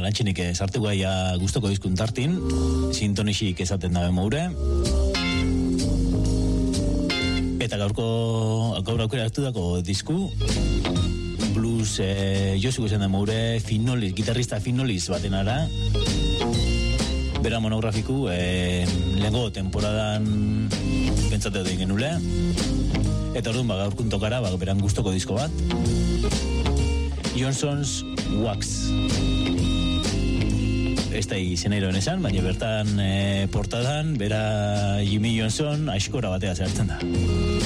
lantxinik sartu gaia gustoko dizkun tartin, sintonixik esaten dabe moure. Eta gaur aukera hartu dako disku, blues Josu esan da moure, gitarrista Finolis baten ara, bera monografiku, lehenko temporadan pentsatu egin genule, eta orduan gaurkun tokara, beran gustoko disko bat, Johnson's Wax. Ez da izenairoen esan, baina bertan portadan, bera Jimmy Johnson aizkora batea zertzen da.